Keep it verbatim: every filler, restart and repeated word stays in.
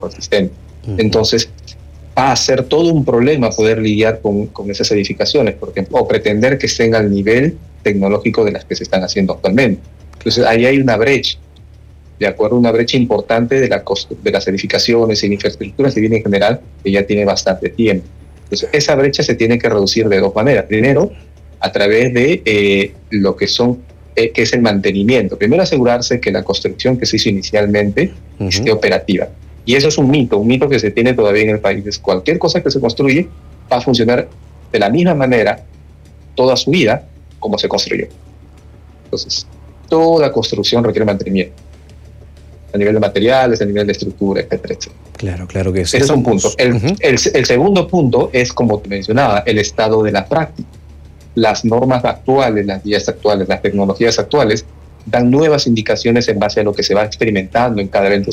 consistente. Uh-huh. Entonces, va a ser todo un problema poder lidiar con, con esas edificaciones, por ejemplo, o pretender que estén al nivel tecnológico de las que se están haciendo actualmente. Entonces, ahí hay una brecha, de acuerdo, una brecha importante de, la cost- de las edificaciones y infraestructuras civil en general, que ya tiene bastante tiempo. Entonces, esa brecha se tiene que reducir de dos maneras. Primero, a través de eh, lo que son eh, que es el mantenimiento. Primero, asegurarse que la construcción que se hizo inicialmente uh-huh. esté operativa. Y eso es un mito, un mito que se tiene todavía en el país. Es cualquier cosa que se construye va a funcionar de la misma manera toda su vida como se construyó. Entonces, toda construcción requiere mantenimiento. A nivel de materiales, a nivel de estructura, etcétera, etcétera. Claro, claro que sí. Ese es un punto. El, uh-huh. el, el segundo punto es, como te mencionaba, el estado de la práctica. Las normas actuales, las guías actuales, las tecnologías actuales dan nuevas indicaciones en base a lo que se va experimentando en cada evento